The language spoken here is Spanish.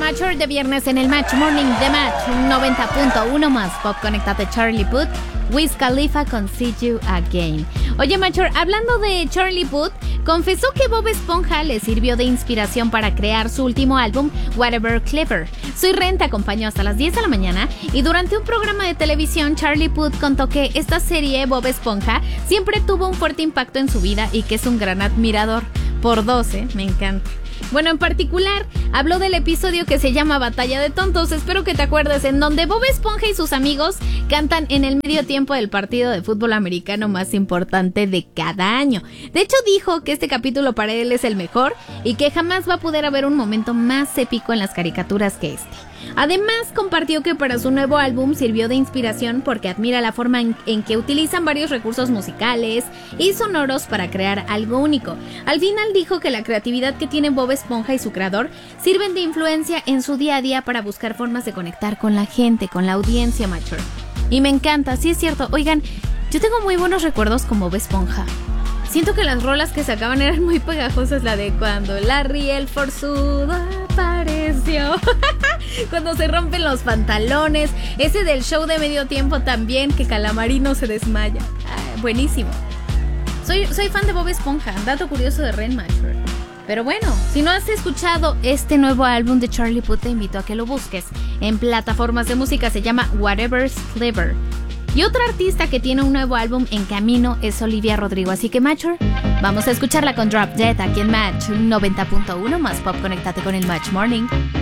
Mature de viernes en el Match Morning de Match 90.1 más Pop. Conéctate, Charlie Puth, Wiz Khalifa con See You Again. Oye, Mature, hablando de Charlie Puth, confesó que Bob Esponja le sirvió de inspiración para crear su último álbum, Whatever Clever. Soy Ren te acompañó hasta las 10 de la mañana y durante un programa de televisión, Charlie Puth contó que esta serie, Bob Esponja, siempre tuvo un fuerte impacto en su vida y que es un gran admirador. Por 12, me encanta. Bueno, en particular, habló del episodio que se llama Batalla de Tontos, espero que te acuerdes, en donde Bob Esponja y sus amigos cantan en el medio tiempo del partido de fútbol americano más importante de cada año. De hecho, dijo que este capítulo para él es el mejor y que jamás va a poder haber un momento más épico en las caricaturas que este. Además, compartió que para su nuevo álbum sirvió de inspiración porque admira la forma en que utilizan varios recursos musicales y sonoros para crear algo único. Al final dijo que la creatividad que tiene Bob Esponja y su creador sirven de influencia en su día a día para buscar formas de conectar con la gente, con la audiencia mature. Y me encanta, sí es cierto. Oigan, yo tengo muy buenos recuerdos con Bob Esponja. Siento que las rolas que sacaban eran muy pegajosas, la de cuando Larry el forzudo apareció, cuando se rompen los pantalones, ese del show de medio tiempo también, que Calamarino se desmaya. Buenísimo. Soy fan de Bob Esponja, dato curioso de Ren Mature. Pero bueno, si no has escuchado este nuevo álbum de Charlie Puth, te invito a que lo busques. En plataformas de música se llama Whatever's Clever. Y otra artista que tiene un nuevo álbum en camino es Olivia Rodrigo. Así que, Mature, vamos a escucharla con Drop Dead aquí en Match 90.1 más Pop. Conéctate con el Match Morning.